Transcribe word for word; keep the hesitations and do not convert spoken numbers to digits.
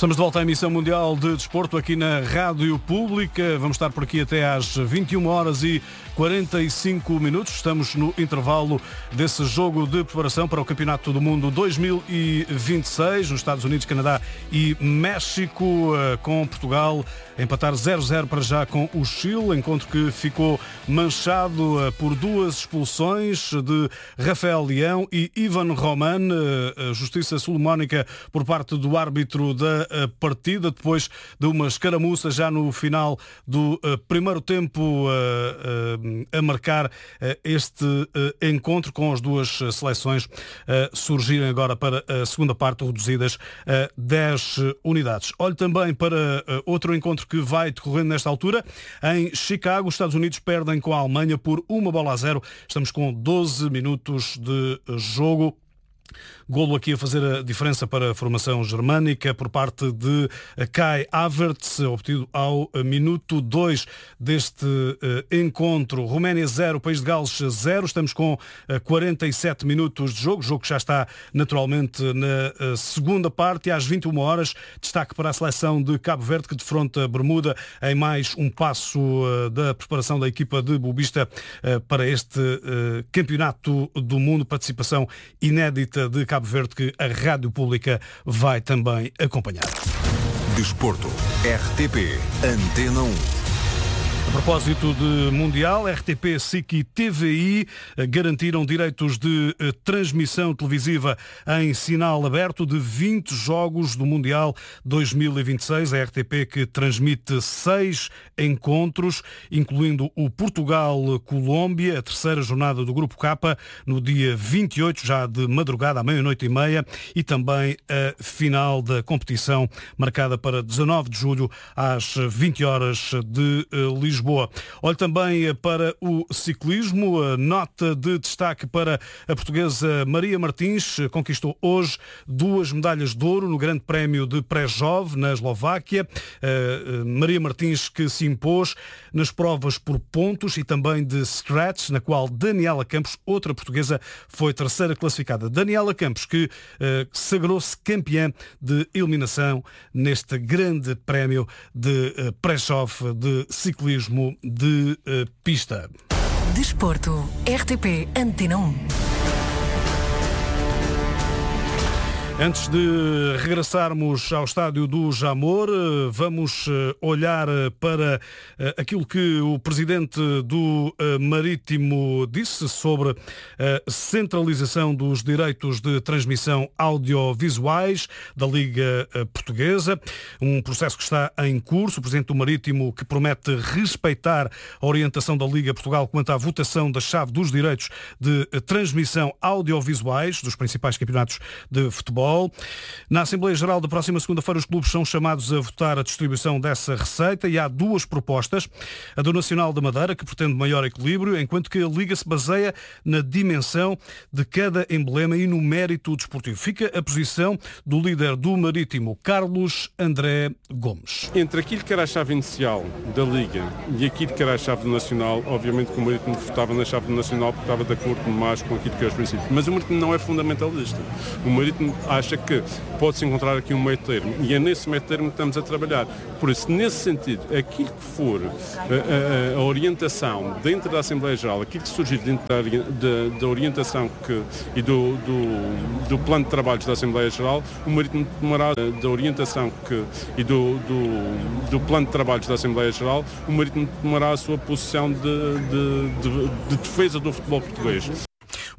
Estamos de volta à emissão mundial de desporto aqui na Rádio Pública. Vamos estar por aqui até às vinte e uma horas e quarenta e cinco minutos. Estamos no intervalo desse jogo de preparação para o Campeonato do Mundo dois mil e vinte e seis nos Estados Unidos, Canadá e México, com Portugal a empatar zero a zero para já com o Chile, encontro que ficou manchado por duas expulsões de Rafael Leão e Ivan Roman. A justiça solomónica por parte do árbitro da partida, depois de uma escaramuça já no final do primeiro tempo a marcar este encontro, com as duas seleções surgirem agora para a segunda parte reduzidas a dez unidades. Olhe também para outro encontro que vai decorrendo nesta altura. Em Chicago, os Estados Unidos perdem com a Alemanha por uma bola a zero. Estamos com doze minutos de jogo. Golo aqui a fazer a diferença para a formação germânica por parte de Kai Havertz, obtido ao minuto dois deste uh, encontro. Roménia zero, País de Gales zero. Estamos com uh, quarenta e sete minutos de jogo. Jogo que já está naturalmente na uh, segunda parte. E às vinte e uma horas, destaque para a seleção de Cabo Verde, que defronta Bermuda em mais um passo uh, da preparação da equipa de Bobista uh, para este uh, Campeonato do Mundo. Participação inédita de Cabo Verde, que a Rádio Pública vai também acompanhar. Desporto, R T P, Antena um. A propósito de Mundial, R T P, S I C e T V I garantiram direitos de transmissão televisiva em sinal aberto de vinte jogos do Mundial dois mil e vinte e seis. A R T P que transmite seis encontros, incluindo o Portugal-Colômbia, a terceira jornada do Grupo K, no dia vinte e oito, já de madrugada, à meia-noite e meia, e também a final da competição, marcada para dezanove de julho, às vinte horas de Lisboa. Lisboa. Olhe também para o ciclismo, a nota de destaque para a portuguesa Maria Martins, conquistou hoje duas medalhas de ouro no Grande Prémio de Prešov, na Eslováquia. Uh, Maria Martins que se impôs nas provas por pontos e também de scratch, na qual Daniela Campos, outra portuguesa, foi terceira classificada. Daniela Campos que uh, sagrou-se campeã de eliminação neste Grande Prémio de uh, Prešov de ciclismo de uh, pista. Desporto, R T P, Antena um. Antes de regressarmos ao estádio do Jamor, vamos olhar para aquilo que o presidente do Marítimo disse sobre a centralização dos direitos de transmissão audiovisuais da Liga Portuguesa, um processo que está em curso. O presidente do Marítimo que promete respeitar a orientação da Liga Portugal quanto à votação da chave dos direitos de transmissão audiovisuais dos principais campeonatos de futebol. Na Assembleia Geral da próxima segunda-feira, os clubes são chamados a votar a distribuição dessa receita e há duas propostas. A do Nacional da Madeira, que pretende maior equilíbrio, enquanto que a Liga se baseia na dimensão de cada emblema e no mérito desportivo. Fica a posição do líder do Marítimo, Carlos André Gomes. Entre aquilo que era a chave inicial da Liga e aquilo que era a chave do Nacional, obviamente que o Marítimo votava na chave do Nacional porque estava de acordo mais com aquilo que é os princípios. Mas o Marítimo não é fundamentalista. O Marítimo acha que pode-se encontrar aqui um meio termo e é nesse meio termo que estamos a trabalhar. Por isso, nesse sentido, aquilo que for a, a, a orientação dentro da Assembleia Geral, aquilo que surgir dentro da, da, da orientação que, e do, do, do plano de trabalhos da Assembleia Geral, o Marítimo tomará da orientação que, e do, do, do plano de trabalhos da Assembleia Geral, o Marítimo tomará a sua posição de, de, de, de defesa do futebol português.